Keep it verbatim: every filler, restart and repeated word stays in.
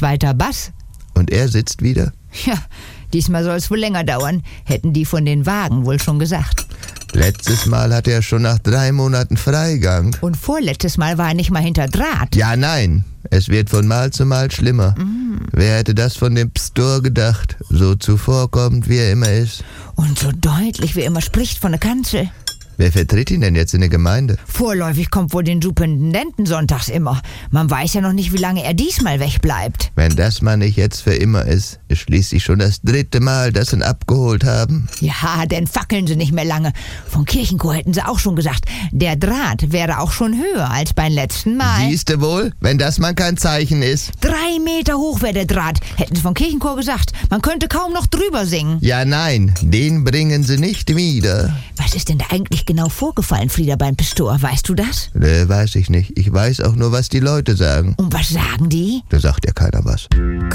zweiter Bass. Und er sitzt wieder? Ja, diesmal soll es wohl länger dauern, hätten die von den Wagen wohl schon gesagt. Letztes Mal hatte er schon nach drei Monaten Freigang. Und vorletztes Mal war er nicht mal hinter Draht. Ja, nein. Es wird von Mal zu Mal schlimmer. Mm. Wer hätte das von dem Pstor gedacht? So zuvorkommend, wie er immer ist. Und so deutlich, wie er immer spricht von der Kanzel. Wer vertritt ihn denn jetzt in der Gemeinde? Vorläufig kommt wohl den Superintendenten sonntags immer. Man weiß ja noch nicht, wie lange er diesmal wegbleibt. Wenn das mal nicht jetzt für immer ist, ist schließlich schon das dritte Mal, dass sie ihn abgeholt haben. Ja, denn fackeln sie nicht mehr lange. Von Kirchenchor hätten sie auch schon gesagt, der Draht wäre auch schon höher als beim letzten Mal. Siehste wohl, wenn das mal kein Zeichen ist. Drei Meter hoch wäre der Draht, hätten sie vom Kirchenchor gesagt. Man könnte kaum noch drüber singen. Ja, nein, den bringen sie nicht wieder. Was ist denn da eigentlich genau vorgefallen, Frieda, beim Pstor? Weißt du das? Ne, weiß ich nicht. Ich weiß auch nur, was die Leute sagen. Und was sagen die? Da sagt ja keiner was.